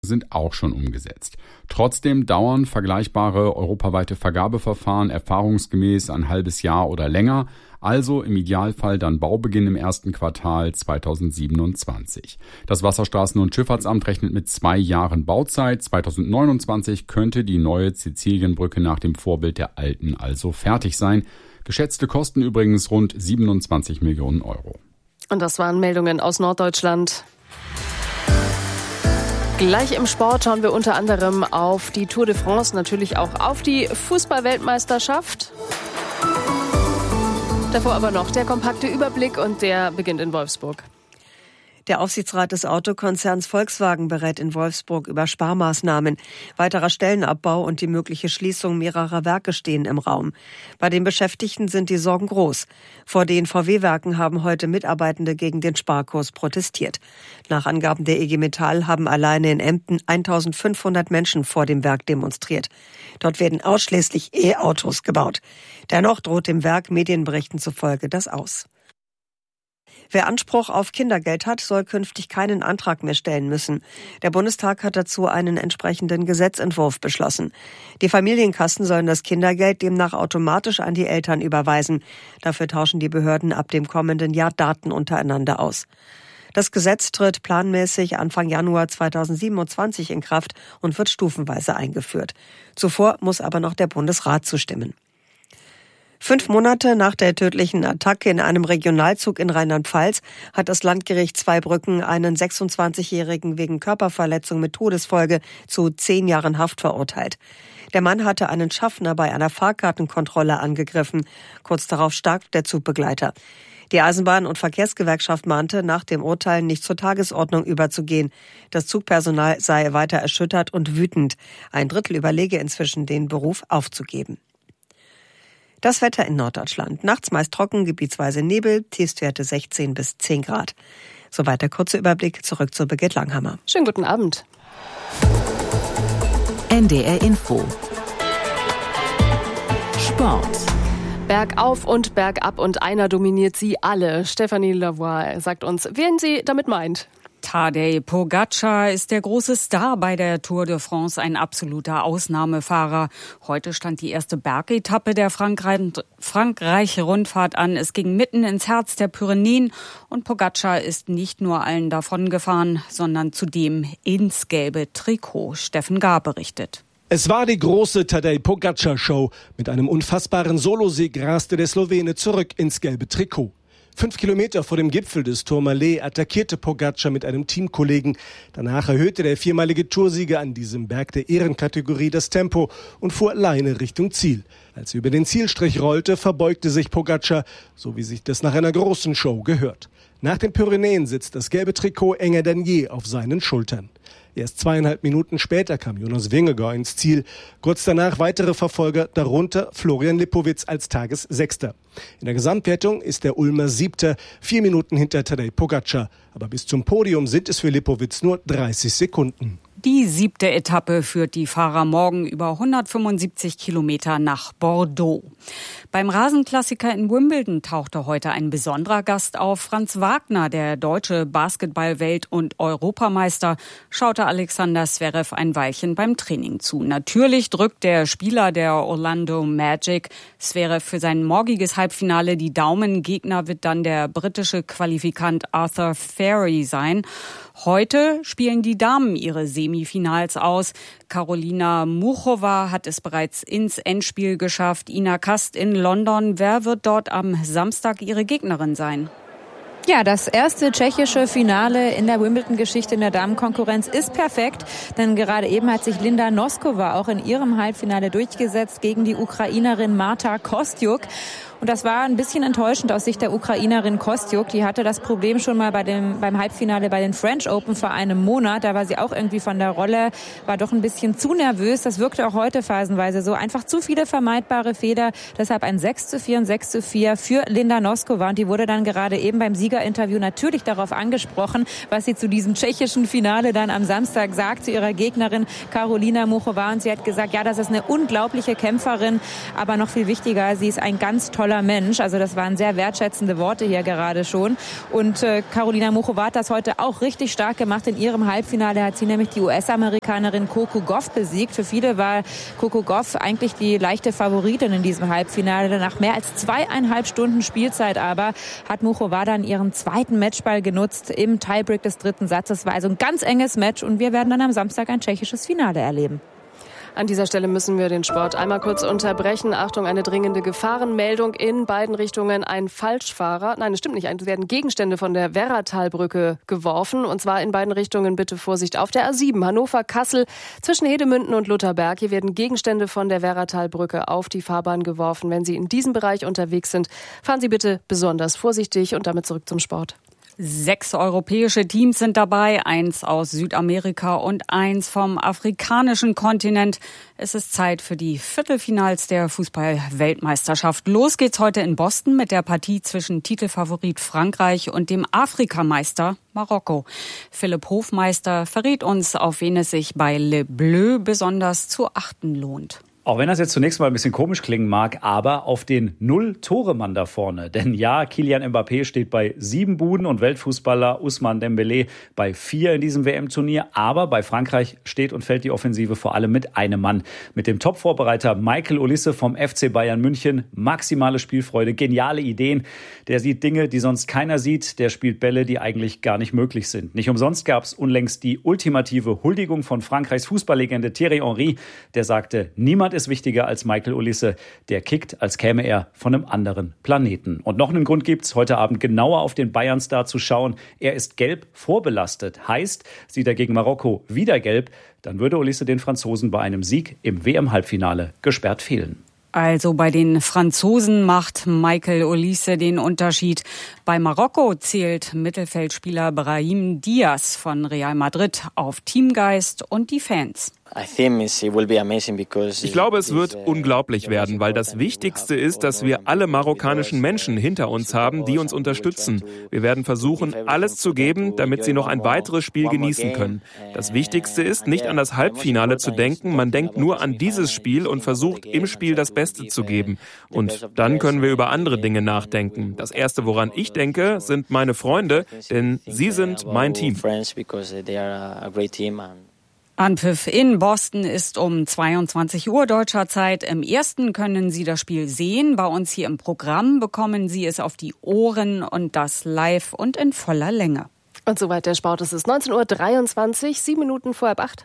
sind auch schon umgesetzt. Trotzdem dauern vergleichbare europaweite Vergabeverfahren erfahrungsgemäß ein halbes Jahr oder länger, also im Idealfall dann Baubeginn im ersten Quartal 2027. Das Wasserstraßen- und Schifffahrtsamt rechnet mit 2 Jahren Bauzeit. 2029 könnte die neue Sizilienbrücke nach dem Vorbild der alten also fertig sein. Geschätzte Kosten übrigens rund 27 Millionen Euro. Und das waren Meldungen aus Norddeutschland. Gleich im Sport schauen wir unter anderem auf die Tour de France, natürlich auch auf die Fußball-Weltmeisterschaft. Davor aber noch der kompakte Überblick und der beginnt in Wolfsburg. Der Aufsichtsrat des Autokonzerns Volkswagen berät in Wolfsburg über Sparmaßnahmen. Weiterer Stellenabbau und die mögliche Schließung mehrerer Werke stehen im Raum. Bei den Beschäftigten sind die Sorgen groß. Vor den VW-Werken haben heute Mitarbeitende gegen den Sparkurs protestiert. Nach Angaben der IG Metall haben alleine in Emden 1500 Menschen vor dem Werk demonstriert. Dort werden ausschließlich E-Autos gebaut. Dennoch droht dem Werk Medienberichten zufolge das Aus. Wer Anspruch auf Kindergeld hat, soll künftig keinen Antrag mehr stellen müssen. Der Bundestag hat dazu einen entsprechenden Gesetzentwurf beschlossen. Die Familienkassen sollen das Kindergeld demnach automatisch an die Eltern überweisen. Dafür tauschen die Behörden ab dem kommenden Jahr Daten untereinander aus. Das Gesetz tritt planmäßig Anfang Januar 2027 in Kraft und wird stufenweise eingeführt. Zuvor muss aber noch der Bundesrat zustimmen. 5 Monate nach der tödlichen Attacke in einem Regionalzug in Rheinland-Pfalz hat das Landgericht Zweibrücken einen 26-Jährigen wegen Körperverletzung mit Todesfolge zu 10 Jahren Haft verurteilt. Der Mann hatte einen Schaffner bei einer Fahrkartenkontrolle angegriffen. Kurz darauf starb der Zugbegleiter. Die Eisenbahn- und Verkehrsgewerkschaft mahnte, nach dem Urteil nicht zur Tagesordnung überzugehen. Das Zugpersonal sei weiter erschüttert und wütend. 1/3 überlege inzwischen, den Beruf aufzugeben. Das Wetter in Norddeutschland. Nachts meist trocken, gebietsweise Nebel, Tiefstwerte 16 bis 10 Grad. Soweit der kurze Überblick. Zurück zu Birgit Langhammer. Schönen guten Abend. NDR Info. Sport. Bergauf und bergab und einer dominiert sie alle. Stefanie Lavoie sagt uns, wen sie damit meint. Tadej Pogačar ist der große Star bei der Tour de France, ein absoluter Ausnahmefahrer. Heute stand die erste Bergetappe der Frankreich-Rundfahrt an. Es ging mitten ins Herz der Pyrenäen und Pogačar ist nicht nur allen davongefahren, sondern zudem ins gelbe Trikot. Steffen Gahr berichtet. Es war die große Tadej Pogačar-Show. Mit einem unfassbaren Solosieg raste der Slowene zurück ins gelbe Trikot. 5 Kilometer vor dem Gipfel des Tourmalet attackierte Pogačar mit einem Teamkollegen. Danach erhöhte der viermalige Toursieger an diesem Berg der Ehrenkategorie das Tempo und fuhr alleine Richtung Ziel. Als er über den Zielstrich rollte, verbeugte sich Pogačar, so wie sich das nach einer großen Show gehört. Nach den Pyrenäen sitzt das gelbe Trikot enger denn je auf seinen Schultern. Erst 2,5 Minuten später kam Jonas Vingegaard ins Ziel. Kurz danach weitere Verfolger, darunter Florian Lipowitz als Tagessechster. In der Gesamtwertung ist der Ulmer Siebter, 4 Minuten hinter Tadej Pogačar. Aber bis zum Podium sind es für Lipowitz nur 30 Sekunden. Die 7. Etappe führt die Fahrer morgen über 175 Kilometer nach Bordeaux. Beim Rasenklassiker in Wimbledon tauchte heute ein besonderer Gast auf. Franz Wagner, der deutsche Basketball-Welt- und Europameister, schaute Alexander Zverev ein Weilchen beim Training zu. Natürlich drückt der Spieler der Orlando Magic Zverev für sein morgiges Halbfinale die Daumen. Gegner wird dann der britische Qualifikant Arthur Ferry sein. Heute spielen die Damen ihre Semifinals aus. Karolina Muchova hat es bereits ins Endspiel geschafft. Ina Kast in London. Wer wird dort am Samstag ihre Gegnerin sein? Ja, das erste tschechische Finale in der Wimbledon-Geschichte in der Damenkonkurrenz ist perfekt, denn gerade eben hat sich Linda Noskova auch in ihrem Halbfinale durchgesetzt gegen die Ukrainerin Marta Kostyuk. Und das war ein bisschen enttäuschend aus Sicht der Ukrainerin Kostyuk. Die hatte das Problem schon mal beim Halbfinale bei den French Open vor einem Monat. Da war sie auch irgendwie von der Rolle, war doch ein bisschen zu nervös. Das wirkte auch heute phasenweise so. Einfach zu viele vermeidbare Fehler. Deshalb ein 6:4 und 6:4 für Linda Noskova. Und die wurde dann gerade eben beim Siegerinterview natürlich darauf angesprochen, was sie zu diesem tschechischen Finale dann am Samstag sagt, zu ihrer Gegnerin Karolina Muchova. Und sie hat gesagt, ja, das ist eine unglaubliche Kämpferin. Aber noch viel wichtiger, sie ist ein ganz toller toller Mensch. Also das waren sehr wertschätzende Worte hier gerade schon. Und Karolina Muchova hat das heute auch richtig stark gemacht. In ihrem Halbfinale hat sie nämlich die US-Amerikanerin Coco Gauff besiegt. Für viele war Coco Gauff eigentlich die leichte Favoritin in diesem Halbfinale. Nach mehr als 2,5 Stunden Spielzeit aber hat Muchova dann ihren zweiten Matchball genutzt im Tiebreak des dritten Satzes. War also ein ganz enges Match und wir werden dann am Samstag ein tschechisches Finale erleben. An dieser Stelle müssen wir den Sport einmal kurz unterbrechen. Achtung, eine dringende Gefahrenmeldung in beiden Richtungen. Ein Falschfahrer, nein, das stimmt nicht, es werden Gegenstände von der Werratalbrücke geworfen. Und zwar in beiden Richtungen, bitte Vorsicht, auf der A7 Hannover-Kassel zwischen Hedemünden und Lutherberg. Hier werden Gegenstände von der Werratalbrücke auf die Fahrbahn geworfen. Wenn Sie in diesem Bereich unterwegs sind, fahren Sie bitte besonders vorsichtig und damit zurück zum Sport. 6 europäische Teams sind dabei, 1 aus Südamerika und 1 vom afrikanischen Kontinent. Es ist Zeit für die Viertelfinals der Fußball-Weltmeisterschaft. Los geht's heute in Boston mit der Partie zwischen Titelfavorit Frankreich und dem Afrikameister Marokko. Philipp Hofmeister verrät uns, auf wen es sich bei Le Bleu besonders zu achten lohnt. Auch wenn das jetzt zunächst mal ein bisschen komisch klingen mag, aber auf den Null-Tore-Mann da vorne. Denn ja, Kylian Mbappé steht bei 7 Buden und Weltfußballer Ousmane Dembélé bei 4 in diesem WM-Turnier. Aber bei Frankreich steht und fällt die Offensive vor allem mit einem Mann. Mit dem Top-Vorbereiter Michael Olise vom FC Bayern München. Maximale Spielfreude, geniale Ideen. Der sieht Dinge, die sonst keiner sieht. Der spielt Bälle, die eigentlich gar nicht möglich sind. Nicht umsonst gab es unlängst die ultimative Huldigung von Frankreichs Fußballlegende Thierry Henry. Der sagte, niemand ist wichtiger als Michael Olise. Der kickt, als käme er von einem anderen Planeten. Und noch einen Grund gibt's, heute Abend genauer auf den Bayern-Star zu schauen. Er ist gelb vorbelastet. Heißt, sieht er gegen Marokko wieder gelb, dann würde Olise den Franzosen bei einem Sieg im WM-Halbfinale gesperrt fehlen. Also bei den Franzosen macht Michael Olise den Unterschied. Bei Marokko zählt Mittelfeldspieler Brahim Diaz von Real Madrid auf Teamgeist und die Fans. Ich glaube, es wird unglaublich werden, weil das Wichtigste ist, dass wir alle marokkanischen Menschen hinter uns haben, die uns unterstützen. Wir werden versuchen, alles zu geben, damit sie noch ein weiteres Spiel genießen können. Das Wichtigste ist, nicht an das Halbfinale zu denken. Man denkt nur an dieses Spiel und versucht, im Spiel das Beste zu geben. Und dann können wir über andere Dinge nachdenken. Das Erste, woran ich denke, sind meine Freunde, denn sie sind mein Team. Anpfiff in Boston ist um 22 Uhr deutscher Zeit. Im ersten können Sie das Spiel sehen. Bei uns hier im Programm bekommen Sie es auf die Ohren und das live und in voller Länge. Und soweit der Sport. Es ist 19:23 Uhr, 7 Minuten vor 7:30.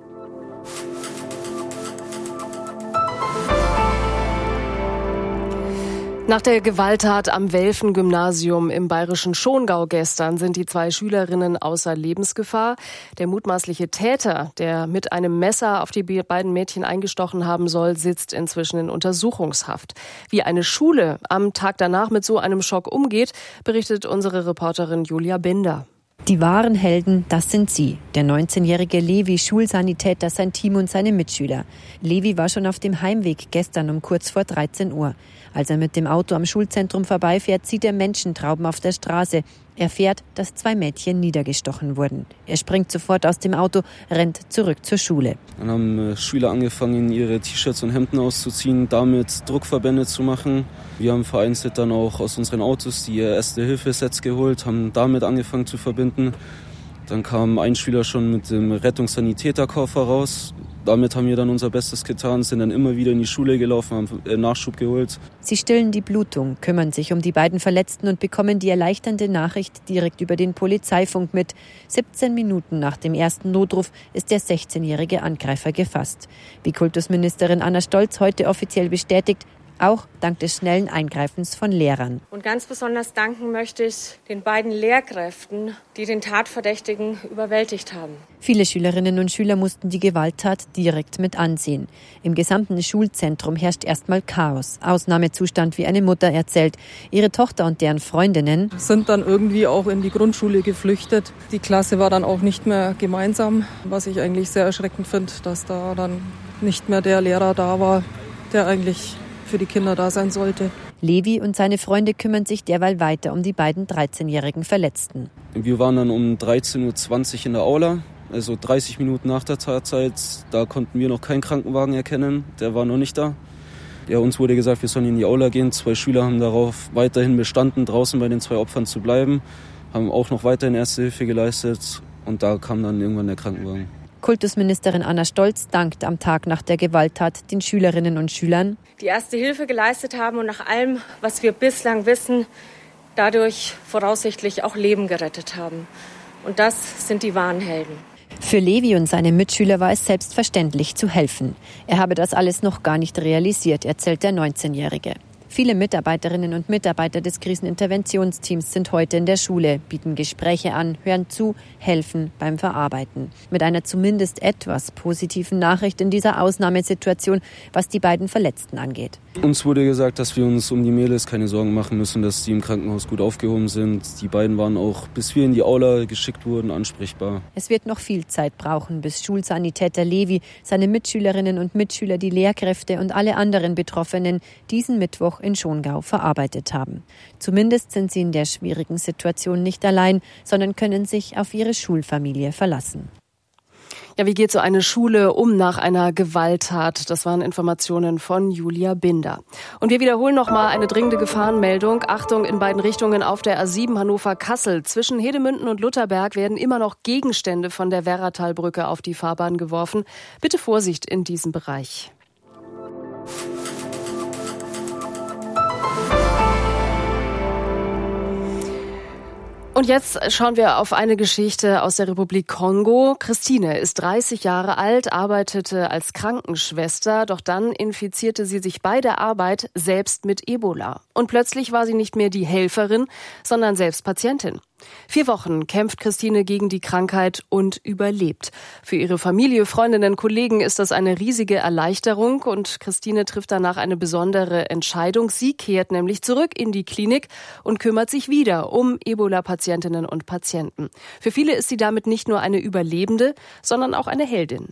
Nach der Gewalttat am Welfen-Gymnasium im bayerischen Schongau gestern sind die 2 Schülerinnen außer Lebensgefahr. Der mutmaßliche Täter, der mit einem Messer auf die beiden Mädchen eingestochen haben soll, sitzt inzwischen in Untersuchungshaft. Wie eine Schule am Tag danach mit so einem Schock umgeht, berichtet unsere Reporterin Julia Binder. Die wahren Helden, das sind sie. Der 19-jährige Levi, Schulsanitäter, sein Team und seine Mitschüler. Levi war schon auf dem Heimweg gestern um kurz vor 13 Uhr. Als er mit dem Auto am Schulzentrum vorbeifährt, sieht er Menschentrauben auf der Straße. Er fährt, dass 2 Mädchen niedergestochen wurden. Er springt sofort aus dem Auto, rennt zurück zur Schule. Dann haben Schüler angefangen, ihre T-Shirts und Hemden auszuziehen, damit Druckverbände zu machen. Wir haben vereinzelt dann auch aus unseren Autos die Erste-Hilfe-Sets geholt, haben damit angefangen zu verbinden. Dann kam ein Schüler schon mit dem Rettungssanitäterkoffer raus. Damit haben wir dann unser Bestes getan, sind dann immer wieder in die Schule gelaufen, haben Nachschub geholt. Sie stillen die Blutung, kümmern sich um die beiden Verletzten und bekommen die erleichternde Nachricht direkt über den Polizeifunk mit. 17 Minuten nach dem ersten Notruf ist der 16-jährige Angreifer gefasst. Wie Kultusministerin Anna Stolz heute offiziell bestätigt, auch dank des schnellen Eingreifens von Lehrern. Und ganz besonders danken möchte ich den beiden Lehrkräften, die den Tatverdächtigen überwältigt haben. Viele Schülerinnen und Schüler mussten die Gewalttat direkt mit ansehen. Im gesamten Schulzentrum herrscht erstmal Chaos. Ausnahmezustand, wie eine Mutter erzählt. Ihre Tochter und deren Freundinnen sind dann irgendwie auch in die Grundschule geflüchtet. Die Klasse war dann auch nicht mehr gemeinsam, was ich eigentlich sehr erschreckend finde, dass da dann nicht mehr der Lehrer da war, der eigentlich für die Kinder da sein sollte. Levi und seine Freunde kümmern sich derweil weiter um die beiden 13-jährigen Verletzten. Wir waren dann um 13:20 Uhr in der Aula, also 30 Minuten nach der Tatzeit. Da konnten wir noch keinen Krankenwagen erkennen, der war noch nicht da. Ja, uns wurde gesagt, wir sollen in die Aula gehen. 2 Schüler haben darauf weiterhin bestanden, draußen bei den 2 Opfern zu bleiben, haben auch noch weiterhin Erste Hilfe geleistet und da kam dann irgendwann der Krankenwagen. Kultusministerin Anna Stolz dankt am Tag nach der Gewalttat den Schülerinnen und Schülern, die Erste Hilfe geleistet haben und nach allem, was wir bislang wissen, dadurch voraussichtlich auch Leben gerettet haben. Und das sind die wahren Helden. Für Levi und seine Mitschüler war es selbstverständlich zu helfen. Er habe das alles noch gar nicht realisiert, erzählt der 19-Jährige. Viele Mitarbeiterinnen und Mitarbeiter des Kriseninterventionsteams sind heute in der Schule, bieten Gespräche an, hören zu, helfen beim Verarbeiten. Mit einer zumindest etwas positiven Nachricht in dieser Ausnahmesituation, was die beiden Verletzten angeht. Uns wurde gesagt, dass wir uns um die Mädels keine Sorgen machen müssen, dass die im Krankenhaus gut aufgehoben sind. Die beiden waren auch, bis wir in die Aula geschickt wurden, ansprechbar. Es wird noch viel Zeit brauchen, bis Schulsanitäter Levi, seine Mitschülerinnen und Mitschüler, die Lehrkräfte und alle anderen Betroffenen diesen Mittwoch in Schongau verarbeitet haben. Zumindest sind sie in der schwierigen Situation nicht allein, sondern können sich auf ihre Schulfamilie verlassen. Ja, wie geht so eine Schule um nach einer Gewalttat? Das waren Informationen von Julia Binder. Und wir wiederholen nochmal eine dringende Gefahrenmeldung. Achtung, in beiden Richtungen auf der A7 Hannover-Kassel. Zwischen Hedemünden und Lutherberg werden immer noch Gegenstände von der Werratalbrücke auf die Fahrbahn geworfen. Bitte Vorsicht in diesem Bereich. Und jetzt schauen wir auf eine Geschichte aus der Republik Kongo. Christine ist 30 Jahre alt, arbeitete als Krankenschwester, doch dann infizierte sie sich bei der Arbeit selbst mit Ebola. Und plötzlich war sie nicht mehr die Helferin, sondern selbst Patientin. 4 Wochen kämpft Christine gegen die Krankheit und überlebt. Für ihre Familie, Freundinnen, Kollegen ist das eine riesige Erleichterung und Christine trifft danach eine besondere Entscheidung. Sie kehrt nämlich zurück in die Klinik und kümmert sich wieder um Ebola-Patientinnen und Patienten. Für viele ist sie damit nicht nur eine Überlebende, sondern auch eine Heldin.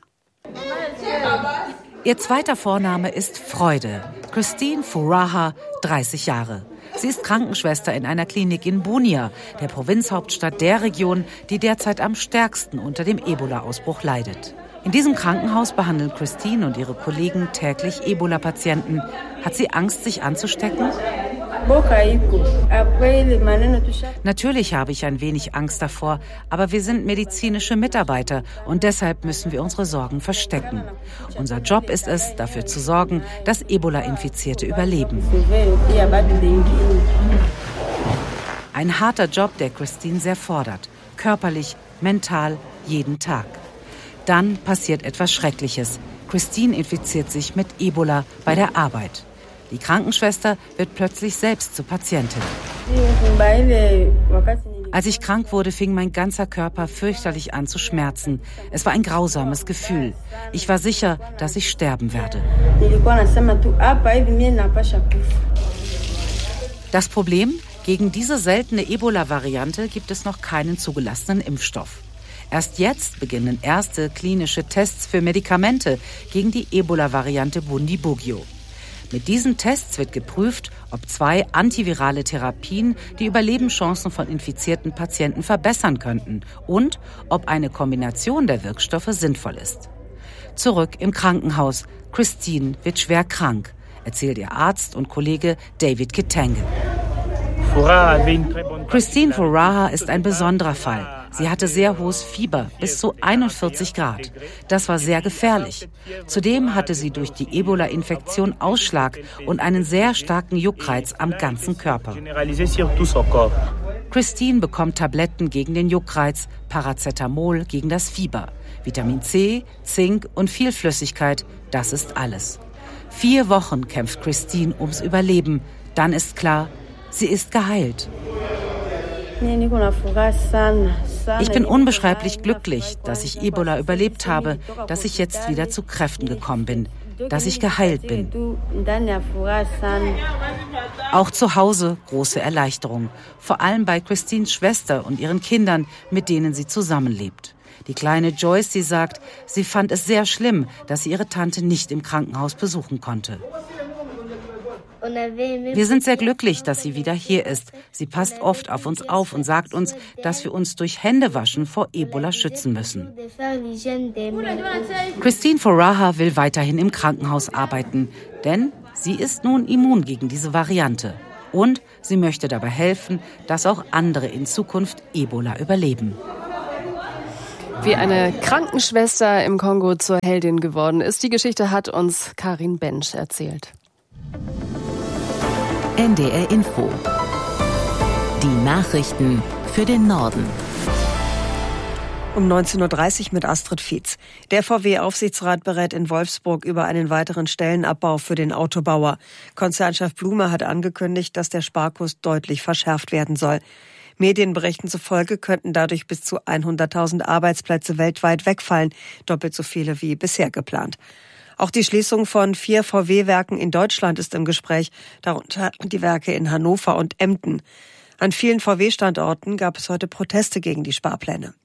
Ihr zweiter Vorname ist Freude. Christine Furaha, 30 Jahre. Sie ist Krankenschwester in einer Klinik in Bunia, der Provinzhauptstadt der Region, die derzeit am stärksten unter dem Ebola-Ausbruch leidet. In diesem Krankenhaus behandeln Christine und ihre Kollegen täglich Ebola-Patienten. Hat sie Angst, sich anzustecken? Natürlich habe ich ein wenig Angst davor, aber wir sind medizinische Mitarbeiter und deshalb müssen wir unsere Sorgen verstecken. Unser Job ist es, dafür zu sorgen, dass Ebola-Infizierte überleben. Ein harter Job, der Christine sehr fordert. Körperlich, mental, jeden Tag. Dann passiert etwas Schreckliches. Christine infiziert sich mit Ebola bei der Arbeit. Die Krankenschwester wird plötzlich selbst zur Patientin. Als ich krank wurde, fing mein ganzer Körper fürchterlich an zu schmerzen. Es war ein grausames Gefühl. Ich war sicher, dass ich sterben werde. Das Problem? Gegen diese seltene Ebola-Variante gibt es noch keinen zugelassenen Impfstoff. Erst jetzt beginnen erste klinische Tests für Medikamente gegen die Ebola-Variante Bundibugyo. Mit diesen Tests wird geprüft, ob 2 antivirale Therapien die Überlebenschancen von infizierten Patienten verbessern könnten und ob eine Kombination der Wirkstoffe sinnvoll ist. Zurück im Krankenhaus. Christine wird schwer krank, erzählt ihr Arzt und Kollege David Kitenge. Christine Furaha ist ein besonderer Fall. Sie hatte sehr hohes Fieber, bis zu 41 Grad. Das war sehr gefährlich. Zudem hatte sie durch die Ebola-Infektion Ausschlag und einen sehr starken Juckreiz am ganzen Körper. Christine bekommt Tabletten gegen den Juckreiz, Paracetamol gegen das Fieber. Vitamin C, Zink und viel Flüssigkeit, das ist alles. 4 Wochen kämpft Christine ums Überleben. Dann ist klar, sie ist geheilt. Ich bin unbeschreiblich glücklich, dass ich Ebola überlebt habe, dass ich jetzt wieder zu Kräften gekommen bin, dass ich geheilt bin. Auch zu Hause große Erleichterung, vor allem bei Christines Schwester und ihren Kindern, mit denen sie zusammenlebt. Die kleine Joyce, sie sagt, sie fand es sehr schlimm, dass sie ihre Tante nicht im Krankenhaus besuchen konnte. Wir sind sehr glücklich, dass sie wieder hier ist. Sie passt oft auf uns auf und sagt uns, dass wir uns durch Händewaschen vor Ebola schützen müssen. Christine Furaha will weiterhin im Krankenhaus arbeiten, denn Sie ist nun immun gegen diese Variante. Und sie möchte dabei helfen, dass auch andere in Zukunft Ebola überleben. Wie eine Krankenschwester im Kongo zur Heldin geworden ist, die Geschichte hat uns Karin Bensch erzählt. NDR Info. Die Nachrichten für den Norden. Um 19.30 Uhr mit Astrid Fietz. Der VW-Aufsichtsrat berät in Wolfsburg über einen weiteren Stellenabbau für den Autobauer. Konzernchef Blume hat angekündigt, dass der Sparkurs deutlich verschärft werden soll. Medienberichten zufolge könnten dadurch bis zu 100.000 Arbeitsplätze weltweit wegfallen, doppelt so viele wie bisher geplant. Auch die Schließung von 4 VW-Werken in Deutschland ist im Gespräch, darunter die Werke in Hannover und Emden. An vielen VW-Standorten gab es heute Proteste gegen die Sparpläne.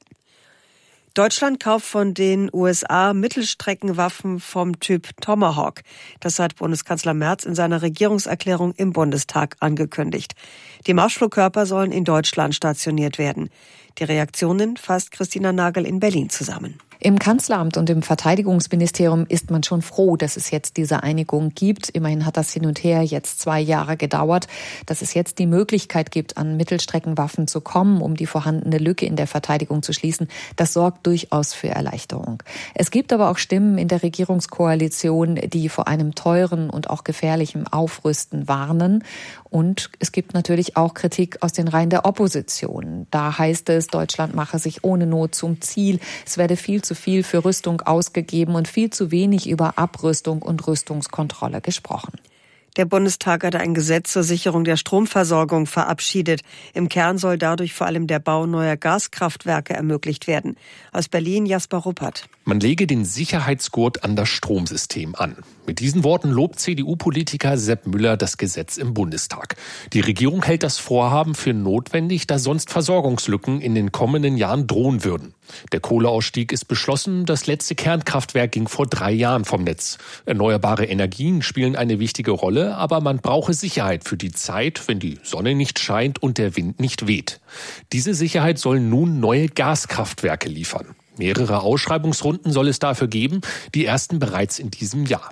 Deutschland kauft von den USA Mittelstreckenwaffen vom Typ Tomahawk. Das hat Bundeskanzler Merz in seiner Regierungserklärung im Bundestag angekündigt. Die Marschflugkörper sollen in Deutschland stationiert werden. Die Reaktionen fasst Christina Nagel in Berlin zusammen. Im Kanzleramt und im Verteidigungsministerium ist man schon froh, dass es jetzt diese Einigung gibt. Immerhin hat das hin und her jetzt 2 Jahre gedauert. Dass es jetzt die Möglichkeit gibt, an Mittelstreckenwaffen zu kommen, um die vorhandene Lücke in der Verteidigung zu schließen, das sorgt durchaus für Erleichterung. Es gibt aber auch Stimmen in der Regierungskoalition, die vor einem teuren und auch gefährlichen Aufrüsten warnen. Und es gibt natürlich auch Kritik aus den Reihen der Opposition. Da heißt es, Deutschland mache sich ohne Not zum Ziel. Es werde viel zu viel für Rüstung ausgegeben und viel zu wenig über Abrüstung und Rüstungskontrolle gesprochen. Der Bundestag hat ein Gesetz zur Sicherung der Stromversorgung verabschiedet. Im Kern soll dadurch vor allem der Bau neuer Gaskraftwerke ermöglicht werden. Aus Berlin Jasper Ruppert. Man lege den Sicherheitsgurt an das Stromsystem an. Mit diesen Worten lobt CDU-Politiker Sepp Müller das Gesetz im Bundestag. Die Regierung hält das Vorhaben für notwendig, da sonst Versorgungslücken in den kommenden Jahren drohen würden. Der Kohleausstieg ist beschlossen, das letzte Kernkraftwerk ging vor 3 Jahren vom Netz. Erneuerbare Energien spielen eine wichtige Rolle, aber man brauche Sicherheit für die Zeit, wenn die Sonne nicht scheint und der Wind nicht weht. Diese Sicherheit sollen nun neue Gaskraftwerke liefern. Mehrere Ausschreibungsrunden soll es dafür geben, die ersten bereits in diesem Jahr.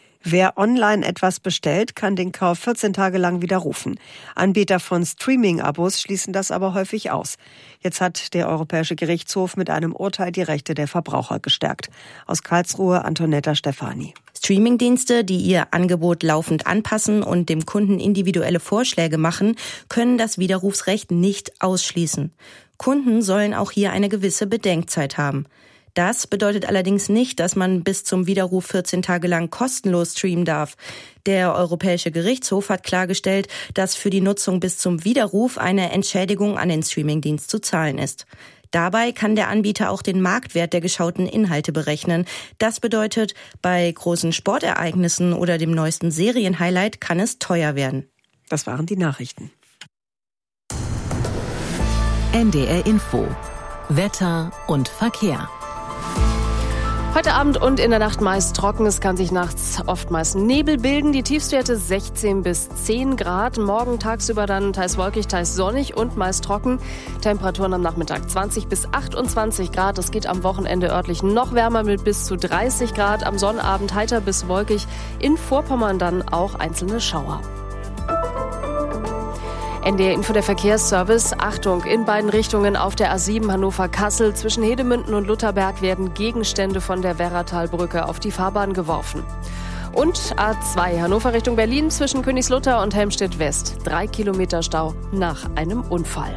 Wer online etwas bestellt, kann den Kauf 14 Tage lang widerrufen. Anbieter von Streaming-Abos schließen das aber häufig aus. Jetzt hat der Europäische Gerichtshof mit einem Urteil die Rechte der Verbraucher gestärkt. Aus Karlsruhe Antonetta Stefani. Streamingdienste, die ihr Angebot laufend anpassen und dem Kunden individuelle Vorschläge machen, können das Widerrufsrecht nicht ausschließen. Kunden sollen auch hier eine gewisse Bedenkzeit haben. Das bedeutet allerdings nicht, dass man bis zum Widerruf 14 Tage lang kostenlos streamen darf. Der Europäische Gerichtshof hat klargestellt, dass für die Nutzung bis zum Widerruf eine Entschädigung an den Streamingdienst zu zahlen ist. Dabei kann der Anbieter auch den Marktwert der geschauten Inhalte berechnen. Das bedeutet, bei großen Sportereignissen oder dem neuesten Serienhighlight kann es teuer werden. Das waren die Nachrichten. NDR Info. Wetter und Verkehr. Heute Abend und in der Nacht meist trocken. Es kann sich nachts oftmals Nebel bilden. Die Tiefstwerte 16 bis 10 Grad. Morgen tagsüber dann teils wolkig, teils sonnig und meist trocken. Temperaturen am Nachmittag 20 bis 28 Grad. Es geht am Wochenende örtlich noch wärmer mit bis zu 30 Grad. Am Sonnabend heiter bis wolkig. In Vorpommern dann auch einzelne Schauer. NDR Info, der Verkehrsservice. Achtung, in beiden Richtungen auf der A7 Hannover-Kassel zwischen Hedemünden und Lutherberg werden Gegenstände von der Werratalbrücke auf die Fahrbahn geworfen. Und A2 Hannover Richtung Berlin zwischen Königslutter und Helmstedt-West. 3 Kilometer Stau nach einem Unfall.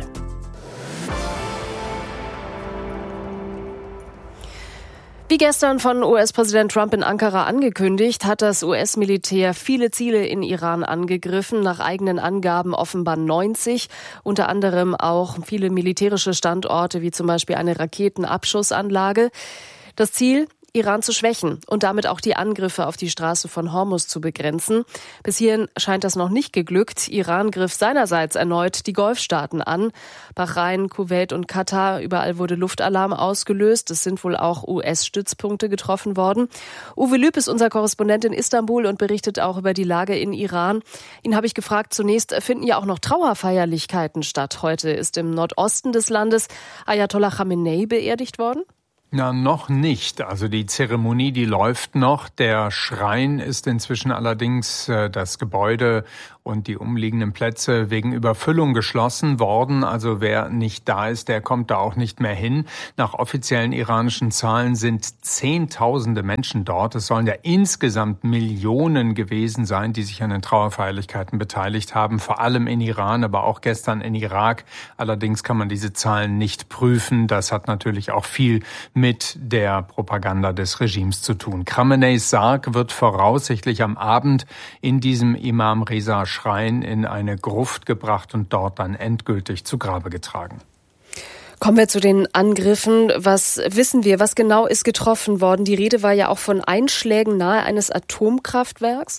Wie gestern von US-Präsident Trump in Ankara angekündigt, hat das US-Militär viele Ziele in Iran angegriffen, nach eigenen Angaben offenbar 90, unter anderem auch viele militärische Standorte, wie zum Beispiel eine Raketenabschussanlage. Das Ziel: Iran zu schwächen und damit auch die Angriffe auf die Straße von Hormuz zu begrenzen. Bis hierhin scheint das noch nicht geglückt. Iran griff seinerseits erneut die Golfstaaten an. Bahrain, Kuwait und Katar, überall wurde Luftalarm ausgelöst. Es sind wohl auch US-Stützpunkte getroffen worden. Uwe Lüb ist unser Korrespondent in Istanbul und berichtet auch über die Lage in Iran. Ihn habe ich gefragt, zunächst finden ja auch noch Trauerfeierlichkeiten statt. Heute ist im Nordosten des Landes Ayatollah Khamenei beerdigt worden. Na, noch nicht. Also die Zeremonie, die läuft noch. Der Schrein ist inzwischen allerdings das Gebäude und die umliegenden Plätze wegen Überfüllung geschlossen worden. Also wer nicht da ist, der kommt da auch nicht mehr hin. Nach offiziellen iranischen Zahlen sind Zehntausende Menschen dort. Es sollen ja insgesamt Millionen gewesen sein, die sich an den Trauerfeierlichkeiten beteiligt haben. Vor allem in Iran, aber auch gestern in Irak. Allerdings kann man diese Zahlen nicht prüfen. Das hat natürlich auch viel mit der Propaganda des Regimes zu tun. Khameneis Sarg wird voraussichtlich am Abend in diesem Imam Reza Schrein in eine Gruft gebracht und dort dann endgültig zu Grabe getragen. Kommen wir zu den Angriffen. Was wissen wir? Was genau ist getroffen worden? Die Rede war ja auch von Einschlägen nahe eines Atomkraftwerks.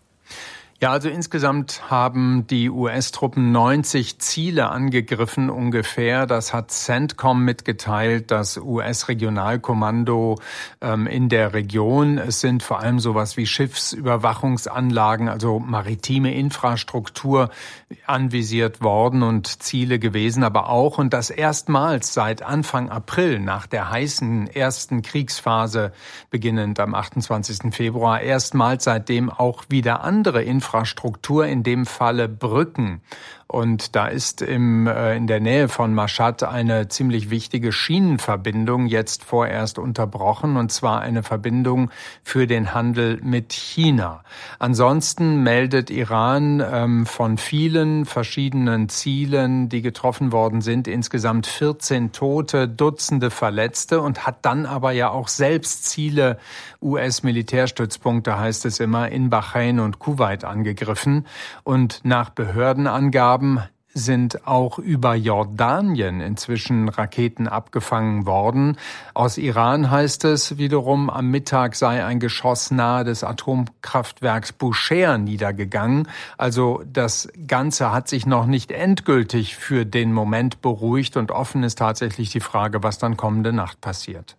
Ja, also insgesamt haben die US-Truppen 90 Ziele angegriffen ungefähr. Das hat CENTCOM mitgeteilt, das US-Regionalkommando in der Region. Es sind vor allem sowas wie Schiffsüberwachungsanlagen, also maritime Infrastruktur anvisiert worden und Ziele gewesen, aber auch, und das erstmals seit Anfang April, nach der heißen ersten Kriegsphase beginnend am 28. Februar, erstmals seitdem auch wieder andere Infrastruktur, in dem Falle Brücken. Und da ist in der Nähe von Mashhad eine ziemlich wichtige Schienenverbindung jetzt vorerst unterbrochen, und zwar eine Verbindung für den Handel mit China. Ansonsten meldet Iran von vielen verschiedenen Zielen, die getroffen worden sind, insgesamt 14 Tote, Dutzende Verletzte, und hat dann aber ja auch selbst Ziele, US-Militärstützpunkte heißt es immer, in Bahrain und Kuwait angegriffen. Und nach Behördenangaben sind auch über Jordanien inzwischen Raketen abgefangen worden. Aus Iran heißt es wiederum, am Mittag sei ein Geschoss nahe des Atomkraftwerks Bushehr niedergegangen. Also das Ganze hat sich noch nicht endgültig für den Moment beruhigt, und offen ist tatsächlich die Frage, was dann kommende Nacht passiert.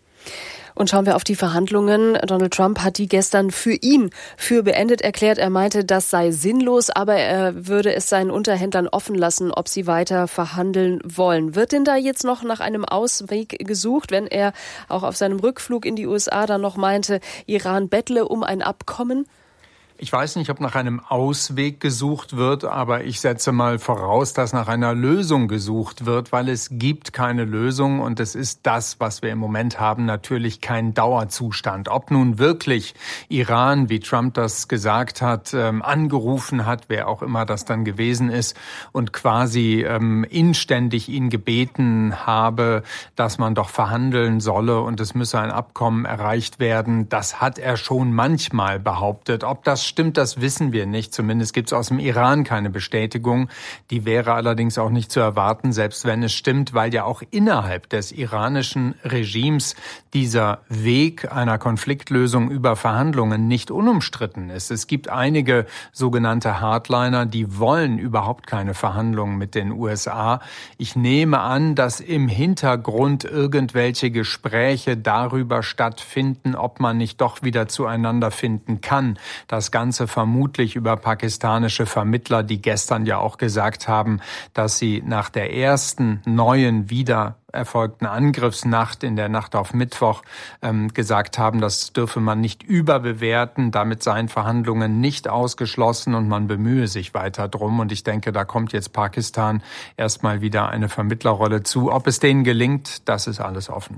Und schauen wir auf die Verhandlungen. Donald Trump hat die gestern für beendet erklärt. Er meinte, das sei sinnlos, aber er würde es seinen Unterhändlern offen lassen, ob sie weiter verhandeln wollen. Wird denn da jetzt noch nach einem Ausweg gesucht, wenn er auch auf seinem Rückflug in die USA dann noch meinte, Iran bettle um ein Abkommen? Ich weiß nicht, ob nach einem Ausweg gesucht wird, aber ich setze mal voraus, dass nach einer Lösung gesucht wird, weil es gibt keine Lösung, und es ist das, was wir im Moment haben, natürlich kein Dauerzustand. Ob nun wirklich Iran, wie Trump das gesagt hat, angerufen hat, wer auch immer das dann gewesen ist, und quasi inständig ihn gebeten habe, dass man doch verhandeln solle und es müsse ein Abkommen erreicht werden, das hat er schon manchmal behauptet. Ob das stimmt, das wissen wir nicht. Zumindest gibt es aus dem Iran keine Bestätigung. Die wäre allerdings auch nicht zu erwarten, selbst wenn es stimmt, weil ja auch innerhalb des iranischen Regimes dieser Weg einer Konfliktlösung über Verhandlungen nicht unumstritten ist. Es gibt einige sogenannte Hardliner, die wollen überhaupt keine Verhandlungen mit den USA. Ich nehme an, dass im Hintergrund irgendwelche Gespräche darüber stattfinden, ob man nicht doch wieder zueinander finden kann. Das Ganze vermutlich über pakistanische Vermittler, die gestern ja auch gesagt haben, dass sie nach der ersten neuen wieder erfolgten Angriffsnacht in der Nacht auf Mittwoch gesagt haben, das dürfe man nicht überbewerten, damit seien Verhandlungen nicht ausgeschlossen und man bemühe sich weiter drum. Und ich denke, da kommt jetzt Pakistan erstmal wieder eine Vermittlerrolle zu. Ob es denen gelingt, das ist alles offen.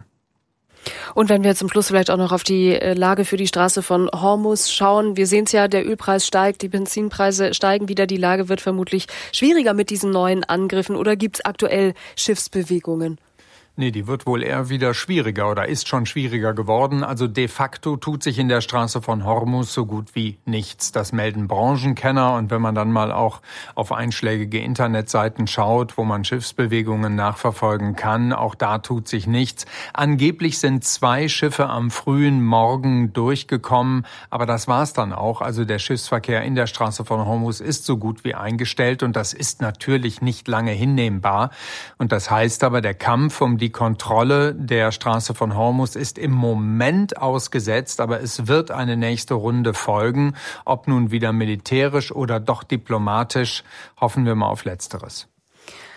Und wenn wir zum Schluss vielleicht auch noch auf die Lage für die Straße von Hormuz schauen. Wir sehen es ja, der Ölpreis steigt, die Benzinpreise steigen wieder. Die Lage wird vermutlich schwieriger mit diesen neuen Angriffen. Oder gibt es aktuell Schiffsbewegungen? Nee, die wird wohl eher wieder schwieriger oder ist schon schwieriger geworden. Also de facto tut sich in der Straße von Hormuz so gut wie nichts. Das melden Branchenkenner. Und wenn man dann mal auch auf einschlägige Internetseiten schaut, wo man Schiffsbewegungen nachverfolgen kann, auch da tut sich nichts. Angeblich sind 2 Schiffe am frühen Morgen durchgekommen, aber das war's dann auch. Also der Schiffsverkehr in der Straße von Hormuz ist so gut wie eingestellt, und das ist natürlich nicht lange hinnehmbar. Und das heißt aber, der Kampf um die Kontrolle der Straße von Hormuz ist im Moment ausgesetzt, aber es wird eine nächste Runde folgen. Ob nun wieder militärisch oder doch diplomatisch, hoffen wir mal auf Letzteres.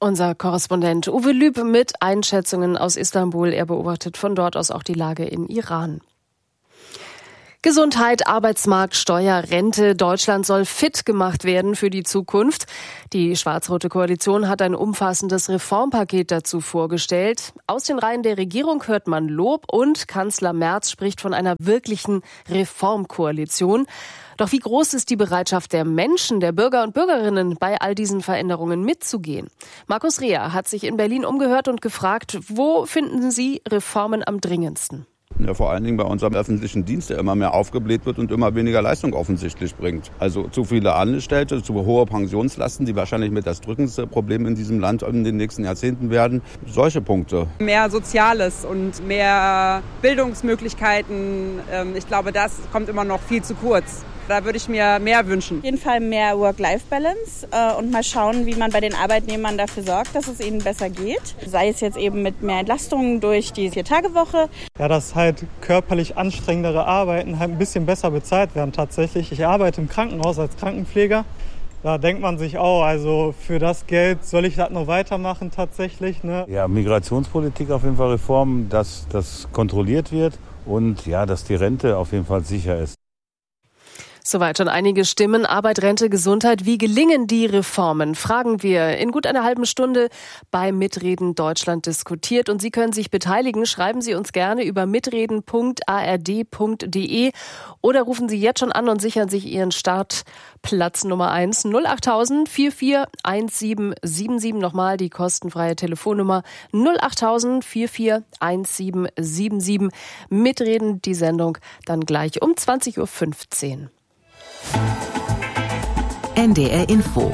Unser Korrespondent Uwe Lüb mit Einschätzungen aus Istanbul. Er beobachtet von dort aus auch die Lage in Iran. Gesundheit, Arbeitsmarkt, Steuer, Rente. Deutschland soll fit gemacht werden für die Zukunft. Die schwarz-rote Koalition hat ein umfassendes Reformpaket dazu vorgestellt. Aus den Reihen der Regierung hört man Lob und Kanzler Merz spricht von einer wirklichen Reformkoalition. Doch wie groß ist die Bereitschaft der Menschen, der Bürger und Bürgerinnen, bei all diesen Veränderungen mitzugehen? Markus Reher hat sich in Berlin umgehört und gefragt, wo finden Sie Reformen am dringendsten? Ja, vor allen Dingen bei unserem öffentlichen Dienst, der immer mehr aufgebläht wird und immer weniger Leistung offensichtlich bringt. Also zu viele Angestellte, zu hohe Pensionslasten, die wahrscheinlich mit das drückendste Problem in diesem Land in den nächsten Jahrzehnten werden. Solche Punkte. Mehr Soziales und mehr Bildungsmöglichkeiten. Ich glaube, das kommt immer noch viel zu kurz. Da würde ich mir mehr wünschen. Auf jeden Fall mehr Work-Life-Balance und mal schauen, wie man bei den Arbeitnehmern dafür sorgt, dass es ihnen besser geht. Sei es jetzt eben mit mehr Entlastung durch die 4-Tage-Woche. Ja, dass halt körperlich anstrengendere Arbeiten halt ein bisschen besser bezahlt werden tatsächlich. Ich arbeite im Krankenhaus als Krankenpfleger. Da denkt man sich auch, also für das Geld soll ich das noch weitermachen tatsächlich, ne? Ja, Migrationspolitik auf jeden Fall Reformen, dass das kontrolliert wird und ja, dass die Rente auf jeden Fall sicher ist. Soweit schon einige Stimmen. Arbeit, Rente, Gesundheit. Wie gelingen die Reformen? Fragen wir in gut einer halben Stunde bei Mitreden Deutschland diskutiert. Und Sie können sich beteiligen. Schreiben Sie uns gerne über mitreden.ard.de oder rufen Sie jetzt schon an und sichern sich Ihren Startplatz Nummer 1 08000 44 1777. Nochmal die kostenfreie Telefonnummer 08000 44 1777. Mitreden, die Sendung dann gleich um 20.15 Uhr. NDR Info.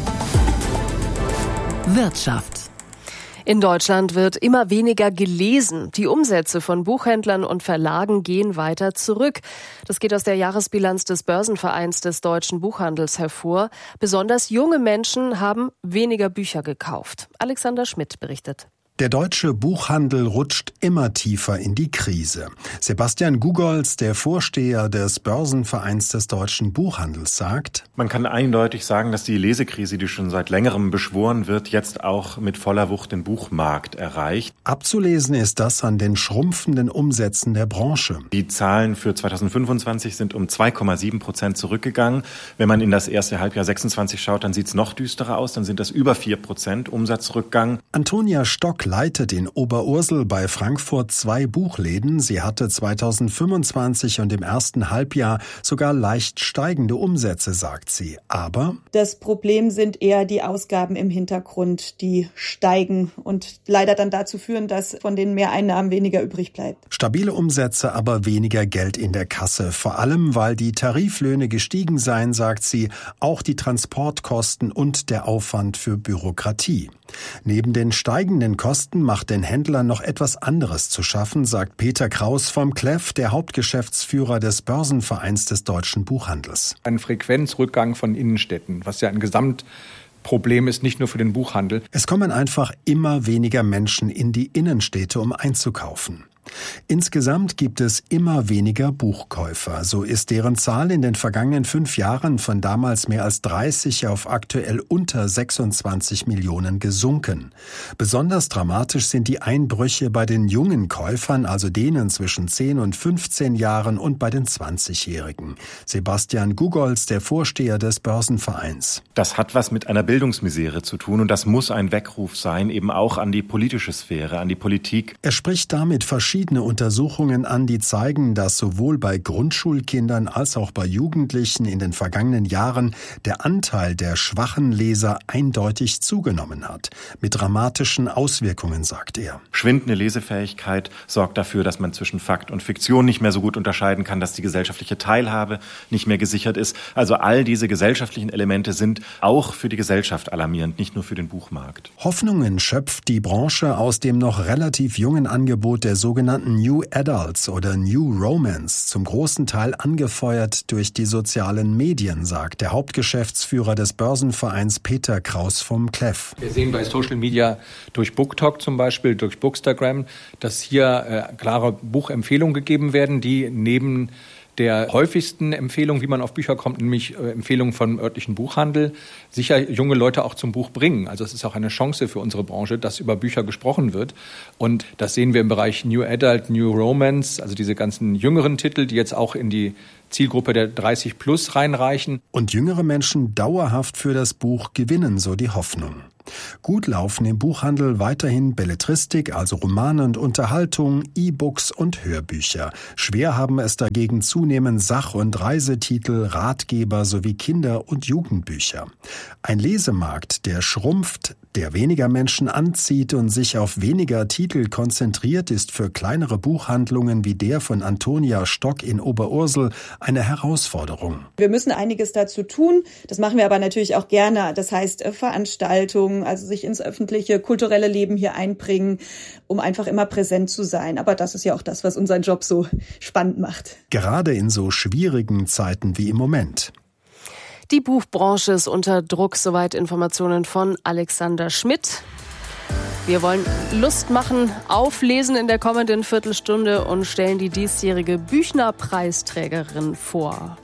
Wirtschaft. In Deutschland wird immer weniger gelesen. Die Umsätze von Buchhändlern und Verlagen gehen weiter zurück. Das geht aus der Jahresbilanz des Börsenvereins des deutschen Buchhandels hervor. Besonders junge Menschen haben weniger Bücher gekauft. Alexander Schmidt berichtet. Der deutsche Buchhandel rutscht immer tiefer in die Krise. Sebastian Gugolz, der Vorsteher des Börsenvereins des deutschen Buchhandels, sagt: Man kann eindeutig sagen, dass die Lesekrise, die schon seit längerem beschworen wird, jetzt auch mit voller Wucht den Buchmarkt erreicht. Abzulesen ist das an den schrumpfenden Umsätzen der Branche. Die Zahlen für 2025 sind um 2,7% zurückgegangen. Wenn man in das erste Halbjahr 26 schaut, dann sieht es noch düsterer aus. Dann sind das über 4% Umsatzrückgang. Antonia Stock leitet in Oberursel bei Frankfurt 2 Buchläden. Sie hatte 2025 und im ersten Halbjahr sogar leicht steigende Umsätze, sagt sie. Aber das Problem sind eher die Ausgaben im Hintergrund, die steigen und leider dann dazu führen, dass von den Mehreinnahmen weniger übrig bleibt. Stabile Umsätze, aber weniger Geld in der Kasse. Vor allem, weil die Tariflöhne gestiegen seien, sagt sie, auch die Transportkosten und der Aufwand für Bürokratie. Neben den steigenden Kosten macht den Händlern noch etwas anderes zu schaffen, sagt Peter Kraus vom Cleff, der Hauptgeschäftsführer des Börsenvereins des deutschen Buchhandels. Ein Frequenzrückgang von Innenstädten, was ja ein Gesamtproblem ist, nicht nur für den Buchhandel. Es kommen einfach immer weniger Menschen in die Innenstädte, um einzukaufen. Insgesamt gibt es immer weniger Buchkäufer. So ist deren Zahl in den vergangenen 5 Jahren von damals mehr als 30 auf aktuell unter 26 Millionen gesunken. Besonders dramatisch sind die Einbrüche bei den jungen Käufern, also denen zwischen 10 und 15 Jahren und bei den 20-Jährigen. Sebastian Gugolz, der Vorsteher des Börsenvereins. Das hat was mit einer Bildungsmisere zu tun und das muss ein Weckruf sein, eben auch an die politische Sphäre, an die Politik. Er spricht damit verschiedene Untersuchungen an, die zeigen, dass sowohl bei Grundschulkindern als auch bei Jugendlichen in den vergangenen Jahren der Anteil der schwachen Leser eindeutig zugenommen hat. Mit dramatischen Auswirkungen, sagt er. Schwindende Lesefähigkeit sorgt dafür, dass man zwischen Fakt und Fiktion nicht mehr so gut unterscheiden kann, dass die gesellschaftliche Teilhabe nicht mehr gesichert ist. Also all diese gesellschaftlichen Elemente sind auch für die Gesellschaft alarmierend, nicht nur für den Buchmarkt. Hoffnungen schöpft die Branche aus dem noch relativ jungen Angebot der sogenannten New Adults oder New Romance, zum großen Teil angefeuert durch die sozialen Medien, sagt der Hauptgeschäftsführer des Börsenvereins Peter Kraus vom Cleff. Wir sehen bei Social Media durch BookTok zum Beispiel, durch Bookstagram, dass hier klare Buchempfehlungen gegeben werden, die neben der häufigsten Empfehlungen, wie man auf Bücher kommt, nämlich Empfehlungen vom örtlichen Buchhandel, sicher junge Leute auch zum Buch bringen. Also es ist auch eine Chance für unsere Branche, dass über Bücher gesprochen wird. Und das sehen wir im Bereich New Adult, New Romance, also diese ganzen jüngeren Titel, die jetzt auch in die Zielgruppe der 30 plus reinreichen. Und jüngere Menschen dauerhaft für das Buch gewinnen, so die Hoffnung. Gut laufen im Buchhandel weiterhin Belletristik, also Romane und Unterhaltung, E-Books und Hörbücher. Schwer haben es dagegen zunehmend Sach- und Reisetitel, Ratgeber sowie Kinder- und Jugendbücher. Ein Lesemarkt, der schrumpft, der weniger Menschen anzieht und sich auf weniger Titel konzentriert, ist für kleinere Buchhandlungen wie der von Antonia Stock in Oberursel eine Herausforderung. Wir müssen einiges dazu tun. Das machen wir aber natürlich auch gerne. Das heißt Veranstaltungen, also sich ins öffentliche, kulturelle Leben hier einbringen, um einfach immer präsent zu sein. Aber das ist ja auch das, was unseren Job so spannend macht. Gerade in so schwierigen Zeiten wie im Moment. Die Buchbranche ist unter Druck, soweit Informationen von Alexander Schmidt. Wir wollen Lust machen, auflesen in der kommenden Viertelstunde und stellen die diesjährige Büchner-Preisträgerin vor.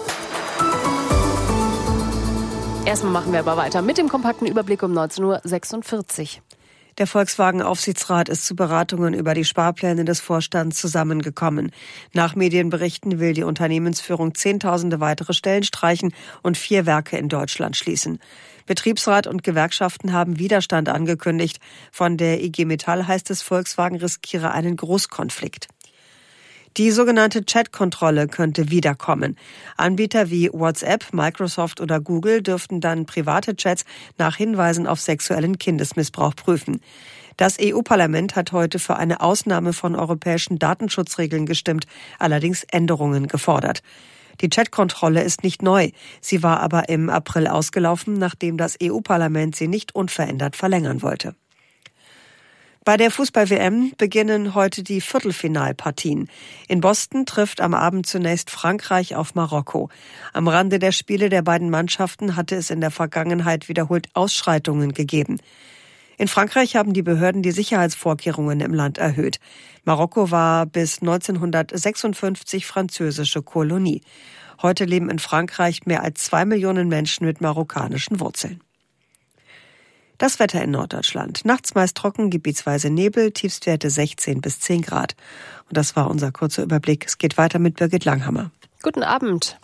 Erstmal machen wir aber weiter mit dem kompakten Überblick um 19:46 Uhr. Der Volkswagen-Aufsichtsrat ist zu Beratungen über die Sparpläne des Vorstands zusammengekommen. Nach Medienberichten will die Unternehmensführung Zehntausende weitere Stellen streichen und 4 Werke in Deutschland schließen. Betriebsrat und Gewerkschaften haben Widerstand angekündigt. Von der IG Metall heißt es, Volkswagen riskiere einen Großkonflikt. Die sogenannte Chat-Kontrolle könnte wiederkommen. Anbieter wie WhatsApp, Microsoft oder Google dürften dann private Chats nach Hinweisen auf sexuellen Kindesmissbrauch prüfen. Das EU-Parlament hat heute für eine Ausnahme von europäischen Datenschutzregeln gestimmt, allerdings Änderungen gefordert. Die Chat-Kontrolle ist nicht neu. Sie war aber im April ausgelaufen, nachdem das EU-Parlament sie nicht unverändert verlängern wollte. Bei der Fußball-WM beginnen heute die Viertelfinalpartien. In Boston trifft am Abend zunächst Frankreich auf Marokko. Am Rande der Spiele der beiden Mannschaften hatte es in der Vergangenheit wiederholt Ausschreitungen gegeben. In Frankreich haben die Behörden die Sicherheitsvorkehrungen im Land erhöht. Marokko war bis 1956 französische Kolonie. Heute leben in Frankreich mehr als 2 Millionen Menschen mit marokkanischen Wurzeln. Das Wetter in Norddeutschland. Nachts meist trocken, gebietsweise Nebel, Tiefstwerte 16 bis 10 Grad. Und das war unser kurzer Überblick. Es geht weiter mit Birgit Langhammer. Guten Abend.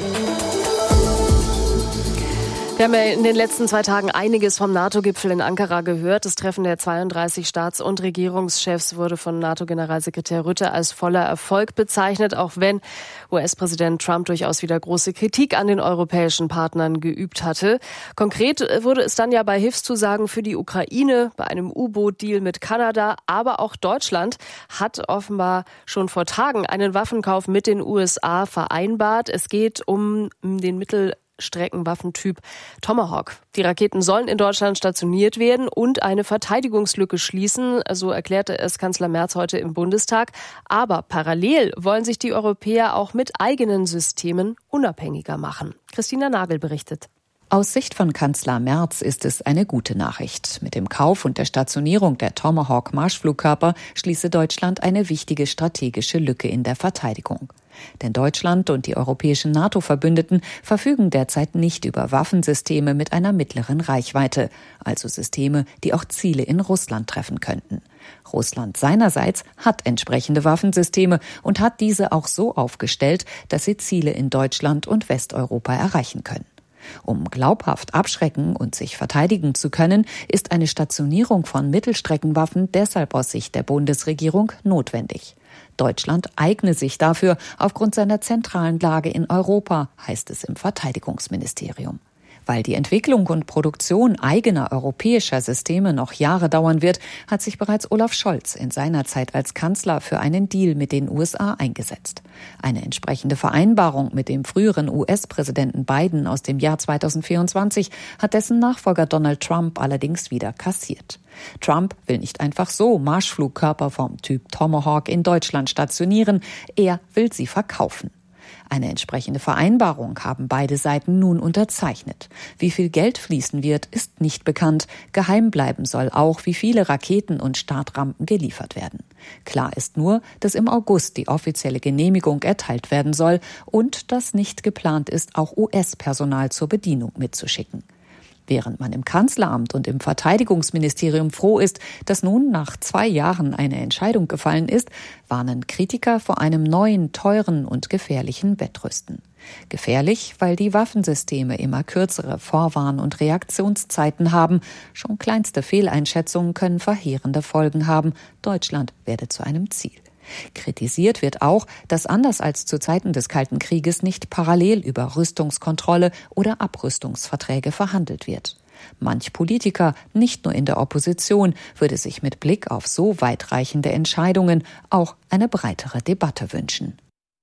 Wir haben ja in den letzten 2 Tagen einiges vom NATO-Gipfel in Ankara gehört. Das Treffen der 32 Staats- und Regierungschefs wurde von NATO-Generalsekretär Rutte als voller Erfolg bezeichnet, auch wenn US-Präsident Trump durchaus wieder große Kritik an den europäischen Partnern geübt hatte. Konkret wurde es dann ja bei Hilfszusagen für die Ukraine, bei einem U-Boot-Deal mit Kanada, aber auch Deutschland hat offenbar schon vor Tagen einen Waffenkauf mit den USA vereinbart. Es geht um den Mittelstreckenwaffentyp Tomahawk. Die Raketen sollen in Deutschland stationiert werden und eine Verteidigungslücke schließen, so erklärte es Kanzler Merz heute im Bundestag. Aber parallel wollen sich die Europäer auch mit eigenen Systemen unabhängiger machen. Christina Nagel berichtet. Aus Sicht von Kanzler Merz ist es eine gute Nachricht. Mit dem Kauf und der Stationierung der Tomahawk-Marschflugkörper schließe Deutschland eine wichtige strategische Lücke in der Verteidigung. Denn Deutschland und die europäischen NATO-Verbündeten verfügen derzeit nicht über Waffensysteme mit einer mittleren Reichweite, also Systeme, die auch Ziele in Russland treffen könnten. Russland seinerseits hat entsprechende Waffensysteme und hat diese auch so aufgestellt, dass sie Ziele in Deutschland und Westeuropa erreichen können. Um glaubhaft abschrecken und sich verteidigen zu können, ist eine Stationierung von Mittelstreckenwaffen deshalb aus Sicht der Bundesregierung notwendig. Deutschland eigne sich dafür aufgrund seiner zentralen Lage in Europa, heißt es im Verteidigungsministerium. Weil die Entwicklung und Produktion eigener europäischer Systeme noch Jahre dauern wird, hat sich bereits Olaf Scholz in seiner Zeit als Kanzler für einen Deal mit den USA eingesetzt. Eine entsprechende Vereinbarung mit dem früheren US-Präsidenten Biden aus dem Jahr 2024 hat dessen Nachfolger Donald Trump allerdings wieder kassiert. Trump will nicht einfach so Marschflugkörper vom Typ Tomahawk in Deutschland stationieren, er will sie verkaufen. Eine entsprechende Vereinbarung haben beide Seiten nun unterzeichnet. Wie viel Geld fließen wird, ist nicht bekannt. Geheim bleiben soll auch, wie viele Raketen und Startrampen geliefert werden. Klar ist nur, dass im August die offizielle Genehmigung erteilt werden soll und dass nicht geplant ist, auch US-Personal zur Bedienung mitzuschicken. Während man im Kanzleramt und im Verteidigungsministerium froh ist, dass nun nach 2 Jahren eine Entscheidung gefallen ist, warnen Kritiker vor einem neuen, teuren und gefährlichen Wettrüsten. Gefährlich, weil die Waffensysteme immer kürzere Vorwarn- und Reaktionszeiten haben. Schon kleinste Fehleinschätzungen können verheerende Folgen haben. Deutschland werde zu einem Ziel. Kritisiert wird auch, dass anders als zu Zeiten des Kalten Krieges nicht parallel über Rüstungskontrolle oder Abrüstungsverträge verhandelt wird. Manch Politiker, nicht nur in der Opposition, würde sich mit Blick auf so weitreichende Entscheidungen auch eine breitere Debatte wünschen.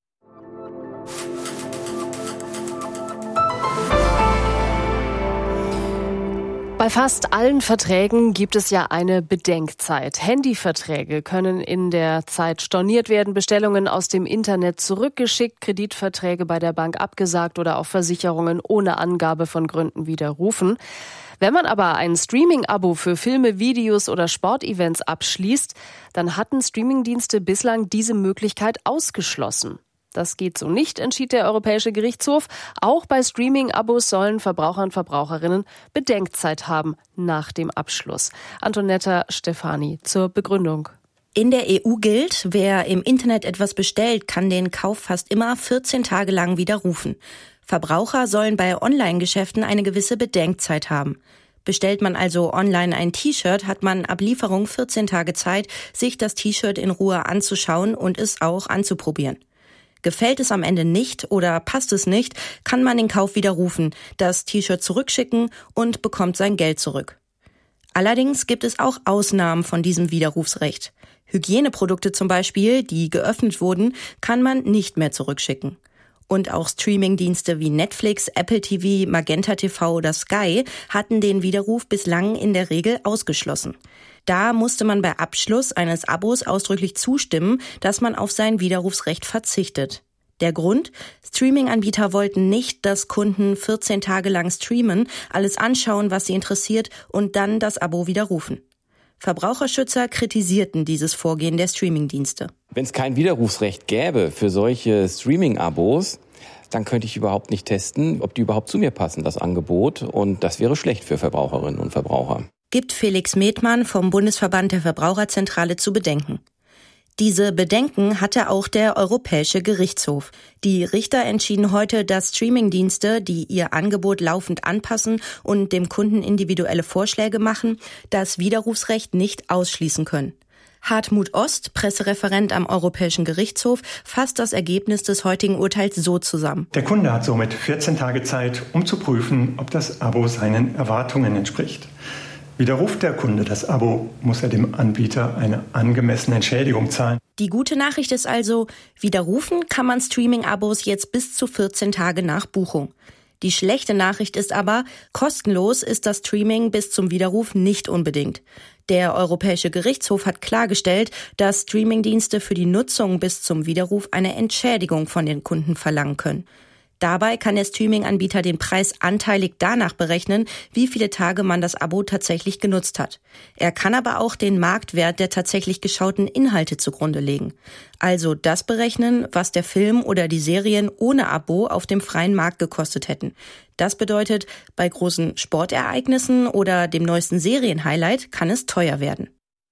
Bei fast allen Verträgen gibt es ja eine Bedenkzeit. Handyverträge können in der Zeit storniert werden, Bestellungen aus dem Internet zurückgeschickt, Kreditverträge bei der Bank abgesagt oder auch Versicherungen ohne Angabe von Gründen widerrufen. Wenn man aber ein Streaming-Abo für Filme, Videos oder Sportevents abschließt, dann hatten Streamingdienste bislang diese Möglichkeit ausgeschlossen. Das geht so nicht, entschied der Europäische Gerichtshof. Auch bei Streaming-Abos sollen Verbraucher und Verbraucherinnen Bedenkzeit haben nach dem Abschluss. Antonetta Stefani zur Begründung. In der EU gilt, wer im Internet etwas bestellt, kann den Kauf fast immer 14 Tage lang widerrufen. Verbraucher sollen bei Online-Geschäften eine gewisse Bedenkzeit haben. Bestellt man also online ein T-Shirt, hat man ab Lieferung 14 Tage Zeit, sich das T-Shirt in Ruhe anzuschauen und es auch anzuprobieren. Gefällt es am Ende nicht oder passt es nicht, kann man den Kauf widerrufen, das T-Shirt zurückschicken und bekommt sein Geld zurück. Allerdings gibt es auch Ausnahmen von diesem Widerrufsrecht. Hygieneprodukte zum Beispiel, die geöffnet wurden, kann man nicht mehr zurückschicken. Und auch Streamingdienste wie Netflix, Apple TV, Magenta TV oder Sky hatten den Widerruf bislang in der Regel ausgeschlossen. Da musste man bei Abschluss eines Abos ausdrücklich zustimmen, dass man auf sein Widerrufsrecht verzichtet. Der Grund? Streaming-Anbieter wollten nicht, dass Kunden 14 Tage lang streamen, alles anschauen, was sie interessiert und dann das Abo widerrufen. Verbraucherschützer kritisierten dieses Vorgehen der Streamingdienste. Wenn es kein Widerrufsrecht gäbe für solche Streaming-Abos, dann könnte ich überhaupt nicht testen, ob die überhaupt zu mir passen, das Angebot. Und das wäre schlecht für Verbraucherinnen und Verbraucher. Gibt Felix Methmann vom Bundesverband der Verbraucherzentrale zu bedenken. Diese Bedenken hatte auch der Europäische Gerichtshof. Die Richter entschieden heute, dass Streamingdienste, die ihr Angebot laufend anpassen und dem Kunden individuelle Vorschläge machen, das Widerrufsrecht nicht ausschließen können. Hartmut Ost, Pressereferent am Europäischen Gerichtshof, fasst das Ergebnis des heutigen Urteils so zusammen. Der Kunde hat somit 14 Tage Zeit, um zu prüfen, ob das Abo seinen Erwartungen entspricht. Widerruft der Kunde das Abo, muss er dem Anbieter eine angemessene Entschädigung zahlen. Die gute Nachricht ist also, widerrufen kann man Streaming-Abos jetzt bis zu 14 Tage nach Buchung. Die schlechte Nachricht ist aber, kostenlos ist das Streaming bis zum Widerruf nicht unbedingt. Der Europäische Gerichtshof hat klargestellt, dass Streamingdienste für die Nutzung bis zum Widerruf eine Entschädigung von den Kunden verlangen können. Dabei kann der Streaming-Anbieter den Preis anteilig danach berechnen, wie viele Tage man das Abo tatsächlich genutzt hat. Er kann aber auch den Marktwert der tatsächlich geschauten Inhalte zugrunde legen. Also das berechnen, was der Film oder die Serien ohne Abo auf dem freien Markt gekostet hätten. Das bedeutet, bei großen Sportereignissen oder dem neuesten Serienhighlight kann es teuer werden.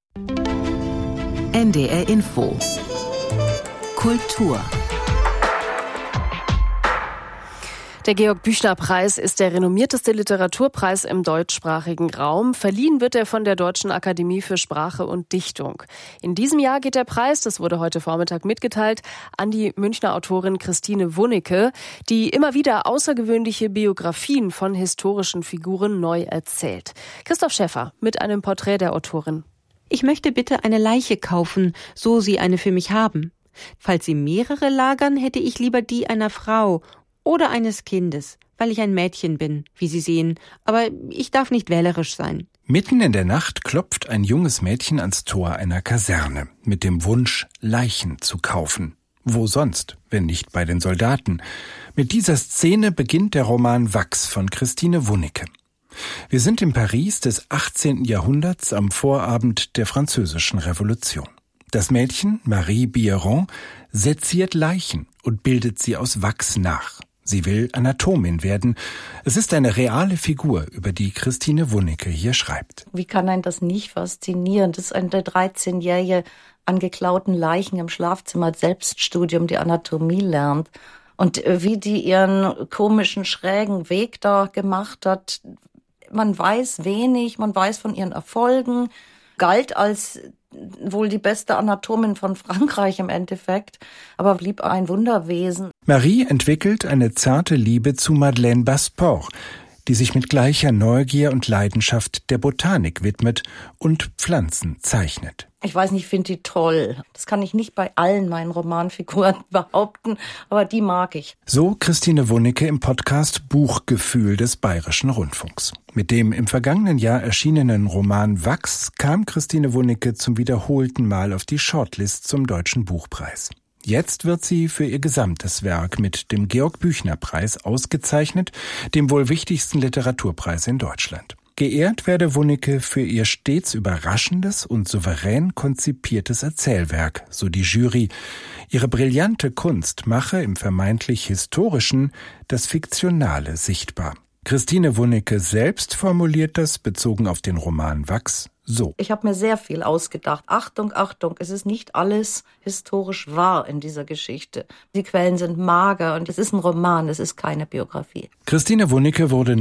NDR Info. Kultur. Der Georg-Büchner-Preis ist der renommierteste Literaturpreis im deutschsprachigen Raum. Verliehen wird er von der Deutschen Akademie für Sprache und Dichtung. In diesem Jahr geht der Preis, das wurde heute Vormittag mitgeteilt, an die Münchner Autorin Christine Wunnecke, die immer wieder außergewöhnliche Biografien von historischen Figuren neu erzählt. Christoph Schäffer mit einem Porträt der Autorin. Ich möchte bitte eine Leiche kaufen, so Sie eine für mich haben. Falls Sie mehrere lagern, hätte ich lieber die einer Frau oder eines Kindes, weil ich ein Mädchen bin, wie Sie sehen, aber ich darf nicht wählerisch sein. Mitten in der Nacht klopft ein junges Mädchen ans Tor einer Kaserne mit dem Wunsch, Leichen zu kaufen. Wo sonst, wenn nicht bei den Soldaten? Mit dieser Szene beginnt der Roman Wachs von Christine Wunnecke. Wir sind im Paris des 18. Jahrhunderts am Vorabend der Französischen Revolution. Das Mädchen, Marie Biéron, seziert Leichen und bildet sie aus Wachs nach. Sie will Anatomin werden. Es ist eine reale Figur, über die Christine Wunnecke hier schreibt. Wie kann einen das nicht faszinieren? Das ist eine 13-jährige an geklauten Leichen im Schlafzimmer Selbststudium die Anatomie lernt. Und wie die ihren komischen, schrägen Weg da gemacht hat. Man weiß wenig, man weiß von ihren Erfolgen, galt als wohl die beste Anatomin von Frankreich im Endeffekt, aber blieb ein Wunderwesen. Marie entwickelt eine zarte Liebe zu Madeleine Basport, die sich mit gleicher Neugier und Leidenschaft der Botanik widmet und Pflanzen zeichnet. Ich weiß nicht, ich finde die toll. Das kann ich nicht bei allen meinen Romanfiguren behaupten, aber die mag ich. So Christine Wunnecke im Podcast Buchgefühl des Bayerischen Rundfunks. Mit dem im vergangenen Jahr erschienenen Roman Wachs kam Christine Wunnecke zum wiederholten Mal auf die Shortlist zum Deutschen Buchpreis. Jetzt wird sie für ihr gesamtes Werk mit dem Georg-Büchner-Preis ausgezeichnet, dem wohl wichtigsten Literaturpreis in Deutschland. Geehrt werde Wunnecke für ihr stets überraschendes und souverän konzipiertes Erzählwerk, so die Jury. Ihre brillante Kunst mache im vermeintlich Historischen das Fiktionale sichtbar. Christine Wunnecke selbst formuliert das, bezogen auf den Roman Wachs, so. Ich habe mir sehr viel ausgedacht. Achtung, Achtung, es ist nicht alles historisch wahr in dieser Geschichte. Die Quellen sind mager und es ist ein Roman, es ist keine Biografie. Christine Wunnecke wurde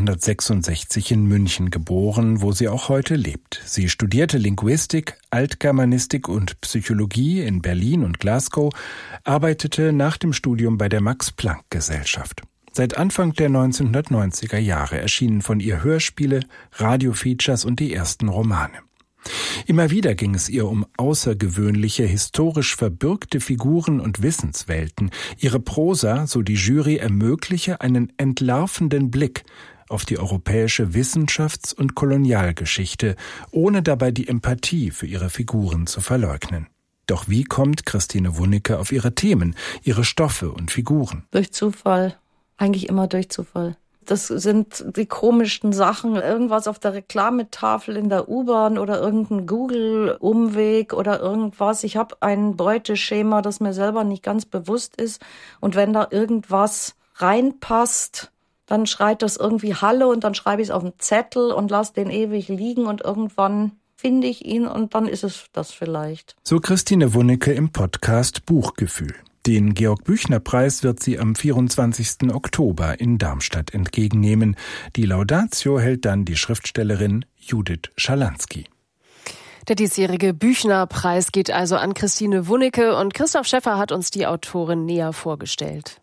1966 in München geboren, wo sie auch heute lebt. Sie studierte Linguistik, Altgermanistik und Psychologie in Berlin und Glasgow, arbeitete nach dem Studium bei der Max-Planck-Gesellschaft. Seit Anfang der 1990er Jahre erschienen von ihr Hörspiele, Radiofeatures und die ersten Romane. Immer wieder ging es ihr um außergewöhnliche, historisch verbürgte Figuren und Wissenswelten. Ihre Prosa, so die Jury, ermögliche einen entlarvenden Blick auf die europäische Wissenschafts- und Kolonialgeschichte, ohne dabei die Empathie für ihre Figuren zu verleugnen. Doch wie kommt Christine Wunnecke auf ihre Themen, ihre Stoffe und Figuren? Durch Zufall. Eigentlich immer durch Zufall. Das sind die komischsten Sachen. Irgendwas auf der Reklametafel in der U-Bahn oder irgendein Google-Umweg oder irgendwas. Ich habe ein Beuteschema, das mir selber nicht ganz bewusst ist. Und wenn da irgendwas reinpasst, dann schreit das irgendwie Hallo und dann schreibe ich es auf einen Zettel und lasse den ewig liegen und irgendwann finde ich ihn und dann ist es das vielleicht. So Christine Wunnecke im Podcast Buchgefühl. Den Georg-Büchner-Preis wird sie am 24. Oktober in Darmstadt entgegennehmen. Die Laudatio hält dann die Schriftstellerin Judith Schalansky. Der diesjährige Büchner-Preis geht also an Christine Wunnecke und Christoph Schäffer hat uns die Autorin näher vorgestellt.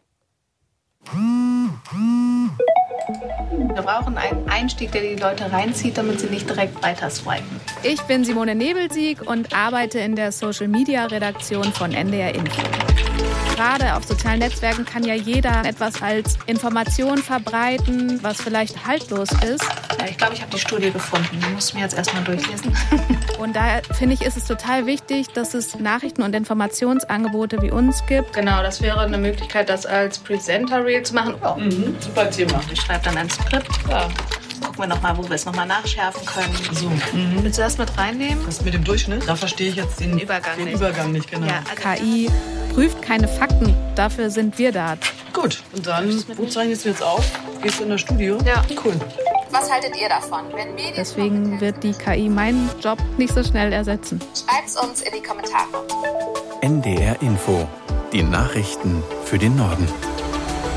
Wir brauchen einen Einstieg, der die Leute reinzieht, damit sie nicht direkt weiter swipen. Ich bin Simone Nebelsieg und arbeite in der Social-Media-Redaktion von NDR Info. Gerade auf sozialen Netzwerken kann ja jeder etwas als Information verbreiten, was vielleicht haltlos ist. Ja, ich glaube, ich habe die Studie gefunden. Die muss ich mir jetzt erstmal durchlesen. Und da finde ich, ist es total wichtig, dass es Nachrichten- und Informationsangebote wie uns gibt. Genau, das wäre eine Möglichkeit, das als Presenter-Reel zu machen. Oh, super Thema. Ich schreibe dann ein Skript. Ja. Gucken wir nochmal, wo wir es nochmal nachschärfen können. So. Willst du das mit reinnehmen? Das mit dem Durchschnitt? Da verstehe ich jetzt den Übergang nicht. Genau. Ja, also KI prüft keine Fakten, dafür sind wir da. Gut, und dann, wo zeichnest du jetzt auf? Gehst du in das Studio? Ja. Cool. Was haltet ihr davon? Wenn Deswegen wird die KI meinen Job nicht so schnell ersetzen. Schreibt's uns in die Kommentare. NDR Info. Die Nachrichten für den Norden.